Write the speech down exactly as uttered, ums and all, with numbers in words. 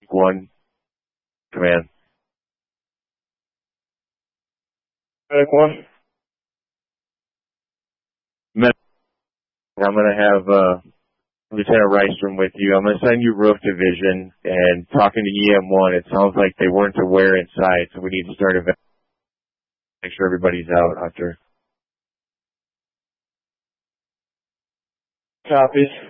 One command. Medic one. Med- I'm going to have uh, Lieutenant Rystrom with you. I'm going to send you Roof Division, and talking to E M one, it sounds like they weren't aware inside, so we need to start a make sure everybody's out after. Copies.